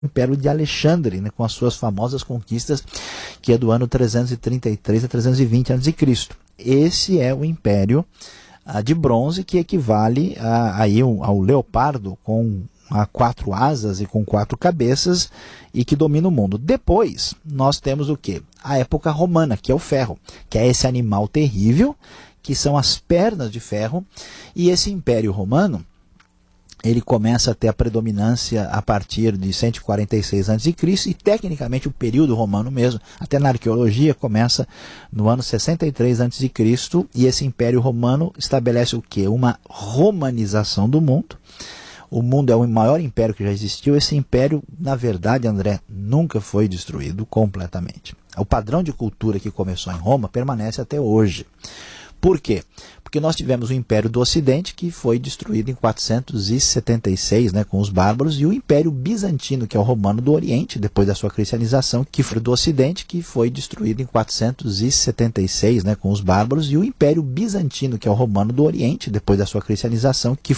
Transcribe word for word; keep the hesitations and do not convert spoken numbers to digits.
Império de Alexandre, né, com as suas famosas conquistas, que é do ano trezentos e trinta e três a trezentos e vinte antes de Cristo. Esse é o Império ah, de Bronze, que equivale a, aí ao leopardo com a quatro asas e com quatro cabeças e que domina o mundo. Depois nós temos o quê? A época romana, que é o ferro, que é esse animal terrível, que são as pernas de ferro, e esse Império Romano ele começa a ter a predominância a partir de cento e quarenta e seis antes de Cristo e tecnicamente o período romano mesmo, até na arqueologia, começa no ano sessenta e três antes de Cristo e esse Império Romano estabelece o quê? Uma romanização do mundo. O mundo é o maior império que já existiu. Esse império, na verdade, André, nunca foi destruído completamente. O padrão de cultura que começou em Roma permanece até hoje. Por quê? Porque nós tivemos o Império do Ocidente, que foi destruído em quatrocentos e setenta e seis, né, com os bárbaros, e o Império Bizantino, que é o romano do Oriente, depois da sua cristianização, que foi do Ocidente, que foi destruído em quatrocentos e setenta e seis, né, com os bárbaros, e o Império Bizantino, que é o romano do Oriente, depois da sua cristianização, que